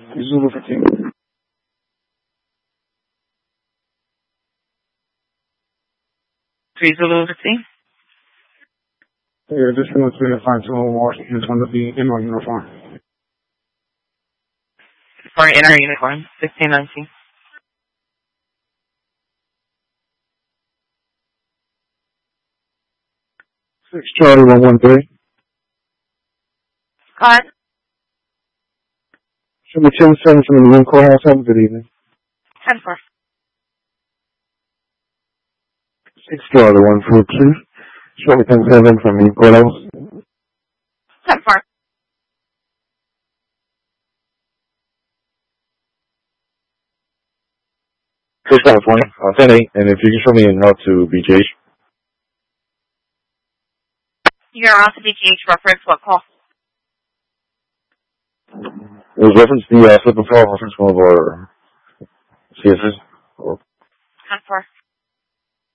Zulu 15. Zulu 15. Yeah, additional 352 Washington is going to be in our uniform. For inner uniform, 1619. 6 Charlie 113. Go ahead. Show me 10-7 from the Marine Courthouse. Have a good evening. 10-4. 6 Charlie 142. Show me 10-7 from the Marine Courthouse. 10-4. California, 10-8, and if you can show me in route to BGH. You're on to BGH reference, what call? It was reference the slip and fall reference one of our CSs.